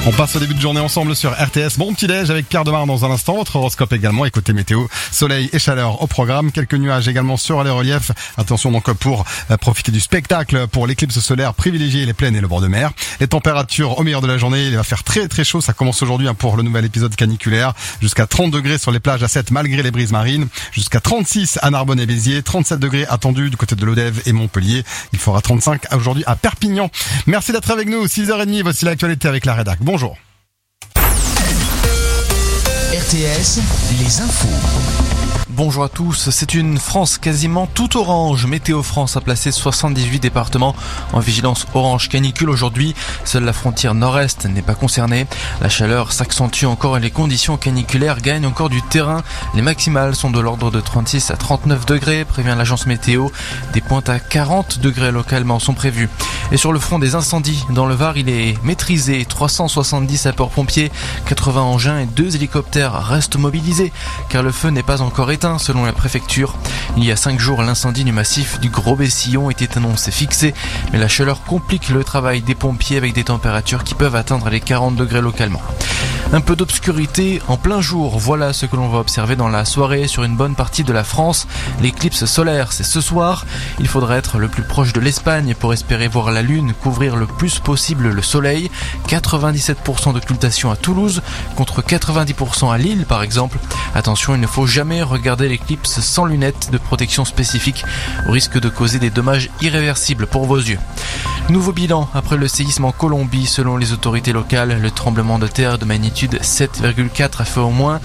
On passe au début de journée ensemble sur RTS. Bon petit déj avec Pierre Demar dans un instant. Votre horoscope également. Et côté météo, soleil et chaleur au programme. Quelques nuages également sur les reliefs. Attention donc pour profiter du spectacle. Pour l'éclipse solaire, privilégiez les plaines et le bord de mer. Les températures au meilleur de la journée. Il va faire très très chaud. Ça commence aujourd'hui pour le nouvel épisode caniculaire. Jusqu'à 30 degrés sur les plages à 7 malgré les brises marines. Jusqu'à 36 à Narbonne et Béziers. 37 degrés attendus du côté de l'Odève et Montpellier. Il fera 35 aujourd'hui à Perpignan. Merci d'être avec nous. 6h30. Voici l'actualité avec la rédac. Bonjour. RTS, les infos. Bonjour à tous, c'est une France quasiment tout orange. Météo France a placé 78 départements en vigilance orange canicule aujourd'hui. Seule la frontière nord-est n'est pas concernée. La chaleur s'accentue encore et les conditions caniculaires gagnent encore du terrain. Les maximales sont de l'ordre de 36 à 39 degrés, prévient l'agence météo. Des pointes à 40 degrés localement sont prévues. Et sur le front des incendies, dans le Var, il est maîtrisé. 370 sapeurs-pompiers, 80 engins et 2 hélicoptères restent mobilisés car le feu n'est pas encore éteint. Selon la préfecture, il y a 5 jours, l'incendie du massif du Gros Bessillon était annoncé fixé, mais la chaleur complique le travail des pompiers avec des températures qui peuvent atteindre les 40 degrés localement. Un peu d'obscurité en plein jour, voilà ce que l'on va observer dans la soirée sur une bonne partie de la France. L'éclipse solaire, c'est ce soir. Il faudra être le plus proche de l'Espagne pour espérer voir la lune couvrir le plus possible le soleil. 97% d'occultation à Toulouse contre 90% à Lille par exemple. Attention, il ne faut jamais regarder l'éclipse sans lunettes de protection spécifiques au risque de causer des dommages irréversibles pour vos yeux. Nouveau bilan après le séisme en Colombie. Selon les autorités locales, le tremblement de terre de magnitude 7,4 a fait au moins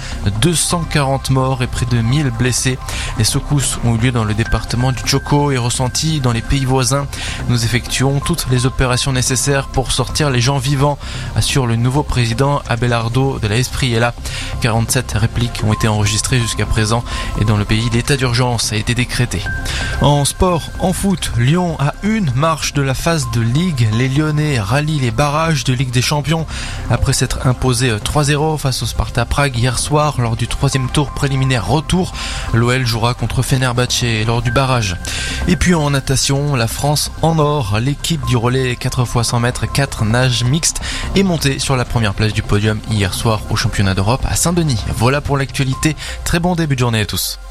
240 morts et près de 1000 blessés. Les secousses ont eu lieu dans le département du Chocó et ressenties dans les pays voisins. Nous effectuons toutes les opérations nécessaires pour sortir les gens vivants, assure le nouveau président Abelardo de la Espriella. 47 répliques ont été enregistrées jusqu'à présent et dans le pays, l'état d'urgence a été décrété. En sport, en foot, Lyon a une marche de la phase de Ligue. Les Lyonnais rallient les barrages de Ligue des Champions après s'être imposés 3-0 face au Sparta Prague hier soir lors du 3e tour préliminaire retour. L'OL jouera contre Fenerbahçe lors du barrage. Et puis en natation, la France en or. L'équipe du relais 4x100 mètres 4 nage mixte est montée sur la première place du podium hier soir au championnat d'Europe à Saint-Denis. Voilà pour l'actualité. Très bon début de journée à tous.